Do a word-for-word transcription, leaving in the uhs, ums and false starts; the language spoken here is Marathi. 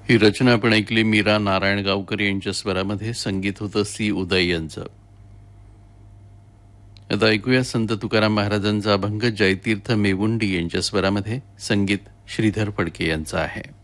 ही रचना आपण ऐकली मीरा नारायण गावकर यांच्या स्वरामध्ये. संगीत होतं सी उदय यांचं. आता ऐकूया संत तुकाराम महाराजांचा अभंग जयतीर्थ मेवुंडी यांच्या स्वरामध्ये. संगीत श्रीधर फडके यांचं आहे.